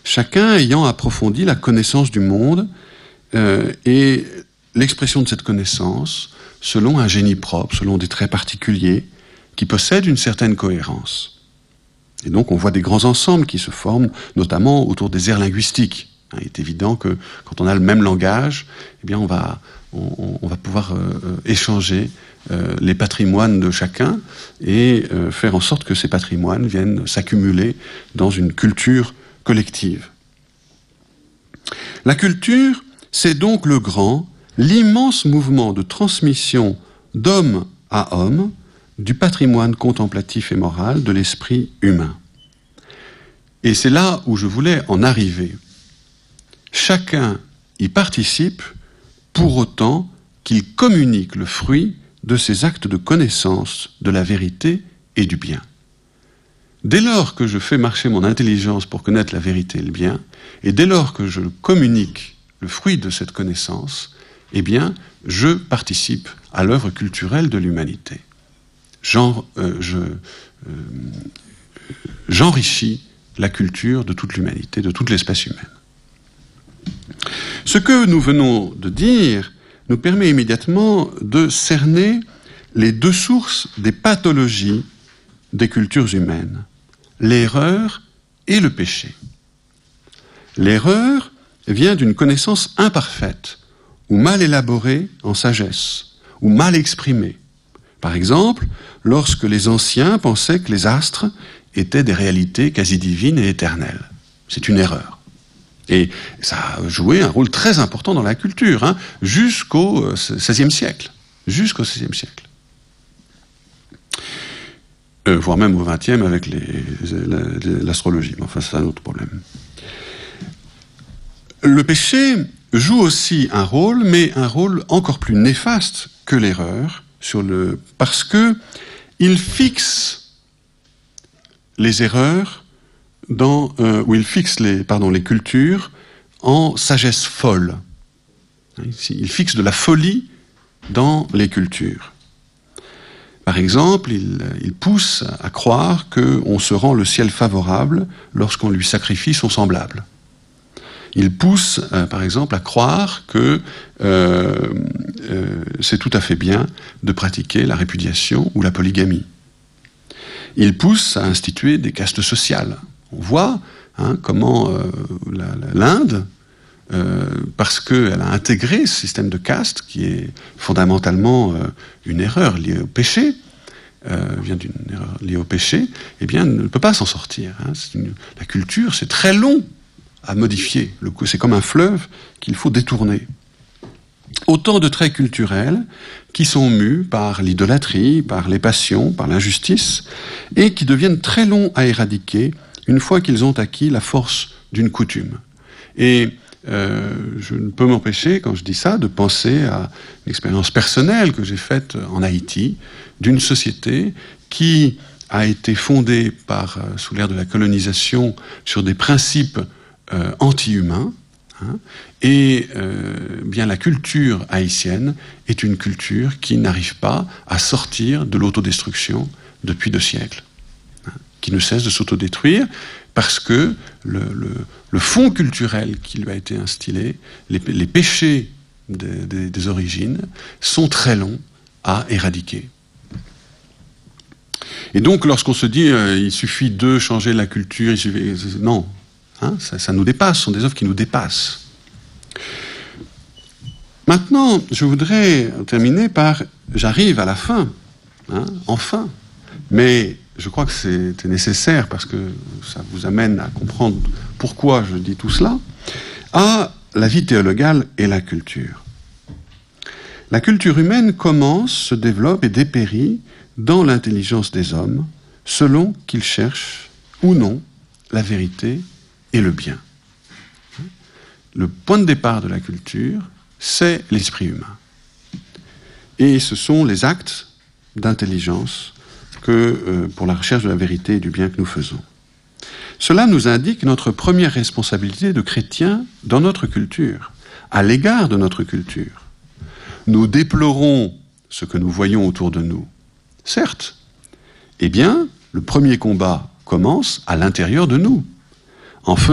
chacun ayant approfondi la connaissance du monde et l'expression de cette connaissance selon un génie propre, selon des traits particuliers, qui possèdent une certaine cohérence. Et donc on voit des grands ensembles qui se forment, notamment autour des aires linguistiques. Il est évident que quand on a le même langage, eh bien on va pouvoir échanger les patrimoines de chacun et faire en sorte que ces patrimoines viennent s'accumuler dans une culture collective. La culture, c'est donc l'immense mouvement de transmission d'homme à homme du patrimoine contemplatif et moral de l'esprit humain. Et c'est là où je voulais en arriver. Chacun y participe pour autant qu'il communique le fruit de ses actes de connaissance de la vérité et du bien. Dès lors que je fais marcher mon intelligence pour connaître la vérité et le bien, et dès lors que je communique le fruit de cette connaissance, eh bien, je participe à l'œuvre culturelle de l'humanité. J'enrichis la culture de toute l'humanité, de toute l'espèce humaine. Ce que nous venons de dire nous permet immédiatement de cerner les deux sources des pathologies des cultures humaines, l'erreur et le péché. L'erreur vient d'une connaissance imparfaite, ou mal élaborée en sagesse, ou mal exprimée. Par exemple, lorsque les anciens pensaient que les astres étaient des réalités quasi divines et éternelles. C'est une erreur. Et ça a joué un rôle très important dans la culture, jusqu'au XVIe siècle. Jusqu'au XVIe siècle. Voire même au XXe avec l'astrologie. Mais enfin, c'est un autre problème. Le péché joue aussi un rôle, mais un rôle encore plus néfaste que l'erreur, parce que il fixe les erreurs où il fixe les cultures en sagesse folle. Il fixe de la folie dans les cultures. Par exemple, il pousse à croire qu'on se rend le ciel favorable lorsqu'on lui sacrifie son semblable. Il pousse, par exemple, à croire que c'est tout à fait bien de pratiquer la répudiation ou la polygamie. Il pousse à instituer des castes sociales. On voit comment l'Inde, parce qu'elle a intégré ce système de castes, qui est fondamentalement une erreur liée au péché, vient d'une erreur liée au péché, eh bien, ne peut pas s'en sortir. La culture, c'est très long à modifier. C'est comme un fleuve qu'il faut détourner. Autant de traits culturels qui sont mus par l'idolâtrie, par les passions, par l'injustice, et qui deviennent très longs à éradiquer une fois qu'ils ont acquis la force d'une coutume. Et je ne peux m'empêcher, quand je dis ça, de penser à une expérience personnelle que j'ai faite en Haïti, d'une société qui a été fondée sous l'ère de la colonisation sur des principes anti-humains, et bien la culture haïtienne est une culture qui n'arrive pas à sortir de l'autodestruction depuis 2 siècles, qui ne cesse de s'autodétruire parce que le fond culturel qui lui a été instillé, les péchés des origines, sont très longs à éradiquer. Et donc lorsqu'on se dit il suffit de changer la culture, non. Ça nous dépasse, ce sont des œuvres qui nous dépassent. Maintenant, je voudrais terminer j'arrive à la fin, enfin, mais je crois que c'est nécessaire parce que ça vous amène à comprendre pourquoi je dis tout cela, à la vie théologale et la culture. La culture humaine commence, se développe et dépérit dans l'intelligence des hommes, selon qu'ils cherchent ou non la vérité et le bien. Le point de départ de la culture, c'est l'esprit humain. Et ce sont les actes d'intelligence pour la recherche de la vérité et du bien que nous faisons. Cela nous indique notre première responsabilité de chrétiens dans notre culture, à l'égard de notre culture. Nous déplorons ce que nous voyons autour de nous. Certes, eh bien, le premier combat commence à l'intérieur de nous. En